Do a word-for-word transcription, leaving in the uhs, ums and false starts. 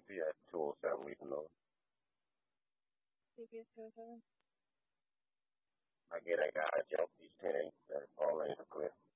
C P S two oh seven, we know. C P S two oh seven. I get that guy jumped these ten that falling into the cliff.